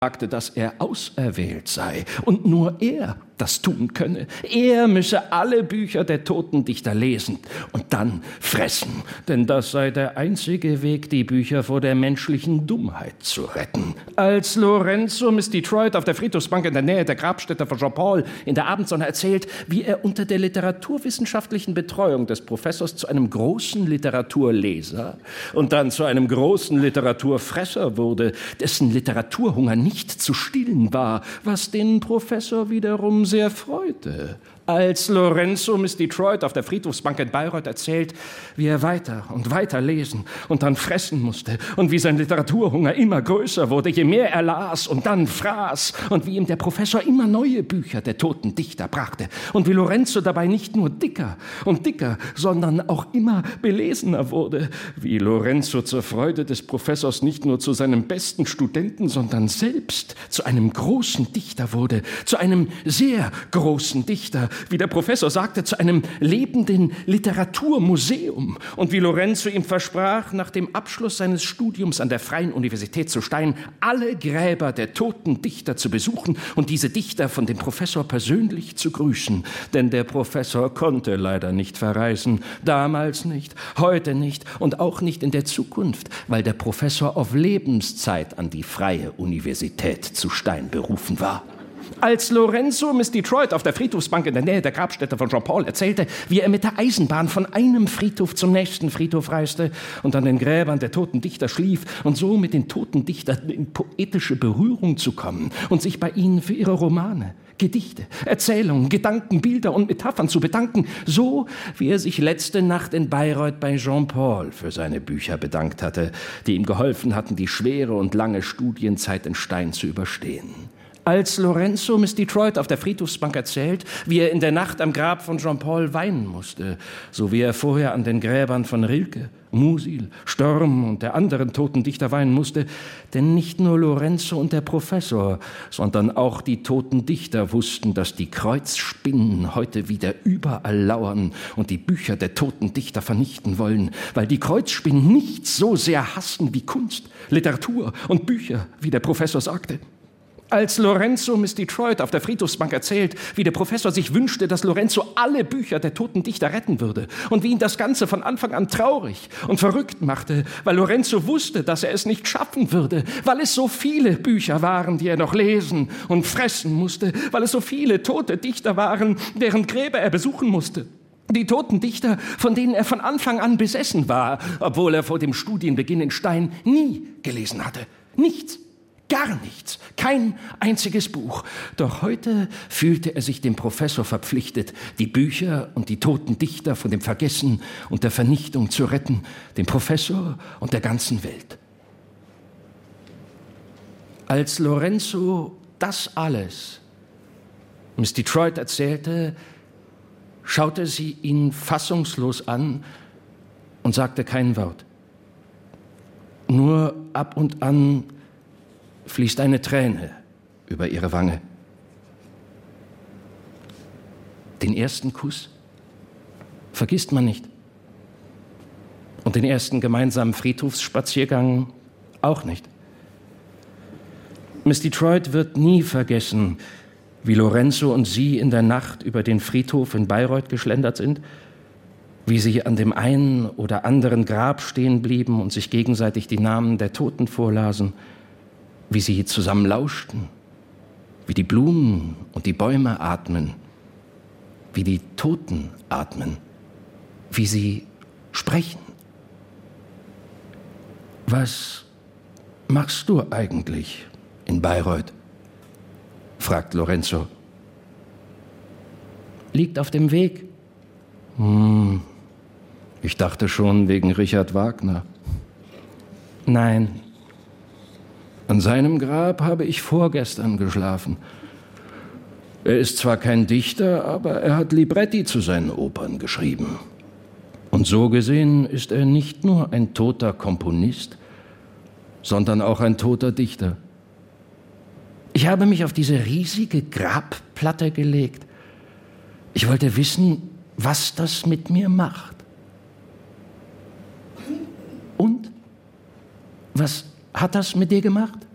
sagte, dass er auserwählt sei und nur er das tun könne. Er müsse alle Bücher der toten Dichter lesen und dann fressen, denn das sei der einzige Weg, die Bücher vor der menschlichen Dummheit zu retten. Als Lorenzo Miss Detroit auf der Friedhofsbank in der Nähe der Grabstätte von Jean-Paul in der Abendsonne erzählt, wie er unter der literaturwissenschaftlichen Betreuung des Professors zu einem großen Literaturleser und dann zu einem großen Literaturfresser wurde, dessen Literaturhunger nicht zu stillen war, was den Professor wiederum sehr freute. Als Lorenzo Miss Detroit auf der Friedhofsbank in Bayreuth erzählt, wie er weiter und weiter lesen und dann fressen musste und wie sein Literaturhunger immer größer wurde, je mehr er las und dann fraß und wie ihm der Professor immer neue Bücher der toten Dichter brachte und wie Lorenzo dabei nicht nur dicker und dicker, sondern auch immer belesener wurde, wie Lorenzo zur Freude des Professors nicht nur zu seinem besten Studenten, sondern selbst zu einem großen Dichter wurde, zu einem sehr großen Dichter, wie der Professor sagte, zu einem lebenden Literaturmuseum und wie Lorenzo ihm versprach, nach dem Abschluss seines Studiums an der Freien Universität zu Stein alle Gräber der toten Dichter zu besuchen und diese Dichter von dem Professor persönlich zu grüßen. Denn der Professor konnte leider nicht verreisen, damals nicht, heute nicht und auch nicht in der Zukunft, weil der Professor auf Lebenszeit an die Freie Universität zu Stein berufen war. Als Lorenzo Miss Detroit auf der Friedhofsbank in der Nähe der Grabstätte von Jean-Paul erzählte, wie er mit der Eisenbahn von einem Friedhof zum nächsten Friedhof reiste und an den Gräbern der toten Dichter schlief und so mit den toten Dichtern in poetische Berührung zu kommen und sich bei ihnen für ihre Romane, Gedichte, Erzählungen, Gedanken, Bilder und Metaphern zu bedanken, so wie er sich letzte Nacht in Bayreuth bei Jean-Paul für seine Bücher bedankt hatte, die ihm geholfen hatten, die schwere und lange Studienzeit in Stein zu überstehen. Als Lorenzo Miss Detroit auf der Friedhofsbank erzählt, wie er in der Nacht am Grab von Jean-Paul weinen musste, so wie er vorher an den Gräbern von Rilke, Musil, Storm und der anderen toten Dichter weinen musste, denn nicht nur Lorenzo und der Professor, sondern auch die toten Dichter wussten, dass die Kreuzspinnen heute wieder überall lauern und die Bücher der toten Dichter vernichten wollen, weil die Kreuzspinnen nichts so sehr hassen wie Kunst, Literatur und Bücher, wie der Professor sagte. Als Lorenzo Miss Detroit auf der Friedhofsbank erzählt, wie der Professor sich wünschte, dass Lorenzo alle Bücher der toten Dichter retten würde und wie ihn das Ganze von Anfang an traurig und verrückt machte, weil Lorenzo wusste, dass er es nicht schaffen würde, weil es so viele Bücher waren, die er noch lesen und fressen musste, weil es so viele tote Dichter waren, deren Gräber er besuchen musste. Die toten Dichter, von denen er von Anfang an besessen war, obwohl er vor dem Studienbeginn in Stein nie gelesen hatte. Nichts. Gar nichts, kein einziges Buch. Doch heute fühlte er sich dem Professor verpflichtet, die Bücher und die toten Dichter von dem Vergessen und der Vernichtung zu retten, dem Professor und der ganzen Welt. Als Lorenzo das alles Miss Detroit erzählte, schaute sie ihn fassungslos an und sagte kein Wort. Nur ab und an fließt eine Träne über ihre Wange. Den ersten Kuss vergisst man nicht. Und den ersten gemeinsamen Friedhofsspaziergang auch nicht. Miss Detroit wird nie vergessen, wie Lorenzo und sie in der Nacht über den Friedhof in Bayreuth geschlendert sind, wie sie an dem einen oder anderen Grab stehen blieben und sich gegenseitig die Namen der Toten vorlasen, wie sie zusammen lauschten, wie die Blumen und die Bäume atmen, wie die Toten atmen, wie sie sprechen. Was machst du eigentlich in Bayreuth? Fragt Lorenzo. Liegt auf dem Weg. Ich dachte schon wegen Richard Wagner. Nein. An seinem Grab habe ich vorgestern geschlafen. Er ist zwar kein Dichter, aber er hat Libretti zu seinen Opern geschrieben. Und so gesehen ist er nicht nur ein toter Komponist, sondern auch ein toter Dichter. Ich habe mich auf diese riesige Grabplatte gelegt. Ich wollte wissen, was das mit mir macht. Und? Was hat das mit dir gemacht?